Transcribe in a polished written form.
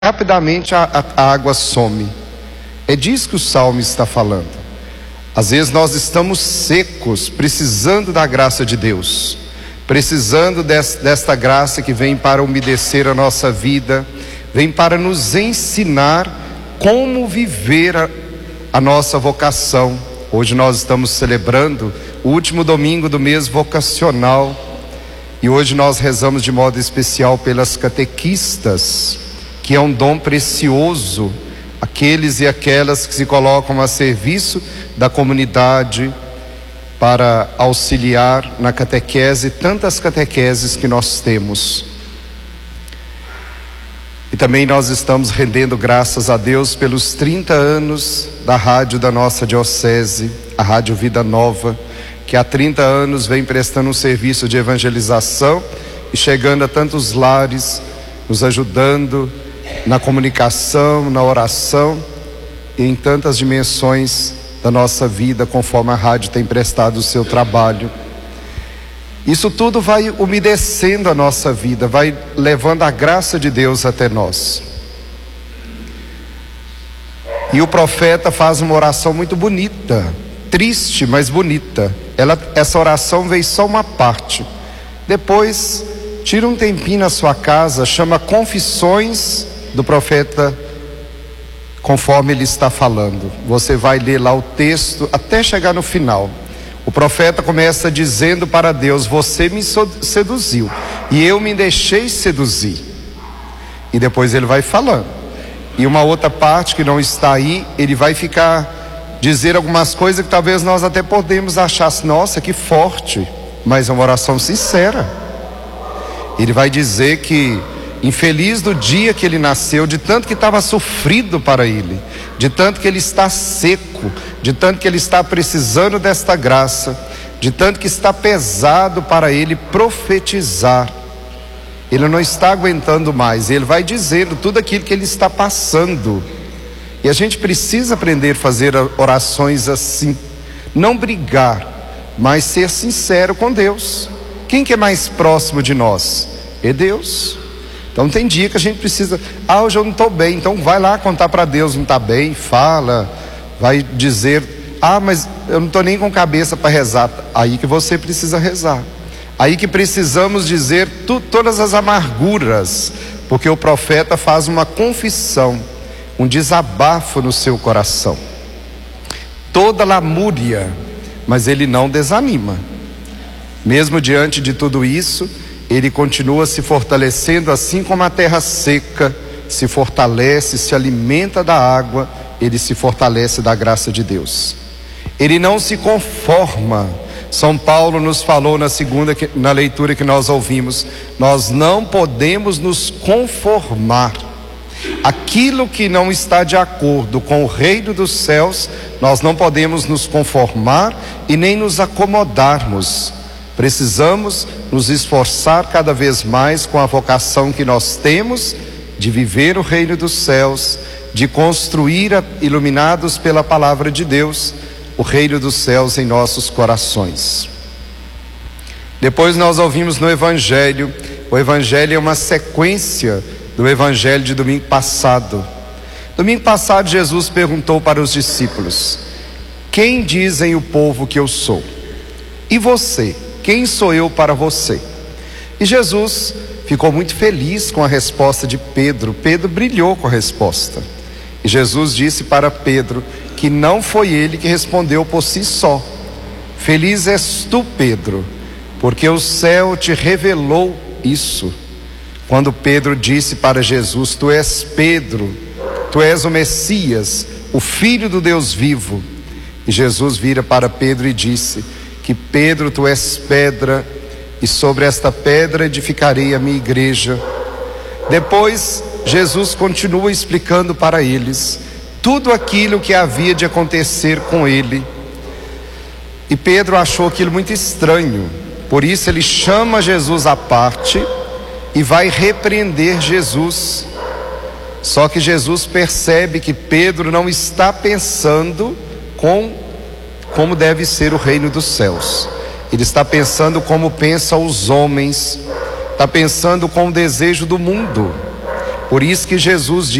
rapidamente a água some. É disso que o Salmo está falando. Às vezes nós estamos secos, precisando da graça de Deus, precisando desta graça que vem para umedecer a nossa vida, vem para nos ensinar como viver a nossa vocação. Hoje nós estamos celebrando o último domingo do mês vocacional e hoje nós rezamos de modo especial pelas catequistas, que é um dom precioso, aqueles e aquelas que se colocam a serviço da comunidade para auxiliar na catequese, tantas catequeses que nós temos. E também nós estamos rendendo graças a Deus pelos 30 anos da rádio da nossa diocese, a Rádio Vida Nova, que há 30 anos vem prestando um serviço de evangelização e chegando a tantos lares, nos ajudando na comunicação, na oração e em tantas dimensões da nossa vida, conforme a rádio tem prestado o seu trabalho. Isso tudo vai umedecendo a nossa vida, vai levando a graça de Deus até nós. E o profeta faz uma oração muito bonita, triste, mas bonita. Essa oração veio só uma parte. Depois, tira um tempinho na sua casa, chama Confissões do Profeta, conforme ele está falando. Você vai ler lá o texto até chegar no final. O profeta começa dizendo para Deus: você me seduziu e eu me deixei seduzir. E depois ele vai falando. E uma outra parte que não está aí, ele vai dizer algumas coisas que talvez nós até podemos achar, nossa, que forte, mas é uma oração sincera. Ele vai dizer que infeliz do dia que ele nasceu, de tanto que estava sofrido para ele, de tanto que ele está seco, de tanto que ele está precisando desta graça, de tanto que está pesado para ele profetizar. Ele não está aguentando mais, ele vai dizendo tudo aquilo que ele está passando. E a gente precisa aprender a fazer orações assim, não brigar, mas ser sincero com Deus. Quem que é mais próximo de nós? É Deus. Então tem dia que a gente precisa, hoje eu não estou bem, então vai lá contar para Deus, não está bem, fala, vai dizer, mas eu não estou nem com cabeça para rezar. Aí que você precisa rezar, aí que precisamos dizer todas as amarguras, porque o profeta faz uma confissão, um desabafo no seu coração, toda lamúria, mas ele não desanima. Mesmo diante de tudo isso, ele continua se fortalecendo, assim como a terra seca se fortalece, se alimenta da água, ele se fortalece da graça de Deus. Ele não se conforma. São Paulo nos falou na leitura que nós ouvimos, nós não podemos nos conformar. Aquilo que não está de acordo com o reino dos céus, nós não podemos nos conformar e nem nos acomodarmos. Precisamos nos esforçar cada vez mais com a vocação que nós temos de viver o reino dos céus, de construir, iluminados pela palavra de Deus, o reino dos céus em nossos corações. Depois nós ouvimos no Evangelho, o Evangelho é uma sequência do Evangelho de domingo passado. Domingo passado Jesus perguntou para os discípulos: quem dizem o povo que eu sou? E você? Quem sou eu para você? E Jesus ficou muito feliz com a resposta de Pedro. Pedro brilhou com a resposta. E Jesus disse para Pedro que não foi ele que respondeu por si só. Feliz és tu, Pedro, porque o céu te revelou isso. Quando Pedro disse para Jesus: tu és Pedro, tu és o Messias, o Filho do Deus vivo. E Jesus vira para Pedro e disse que Pedro, tu és pedra, e sobre esta pedra edificarei a minha igreja. Depois Jesus continua explicando para eles tudo aquilo que havia de acontecer com ele. E Pedro achou aquilo muito estranho, por isso ele chama Jesus à parte e vai repreender Jesus. Só que Jesus percebe que Pedro não está pensando como deve ser o reino dos céus. Ele está pensando como pensam os homens, está pensando com o desejo do mundo. Por isso que Jesus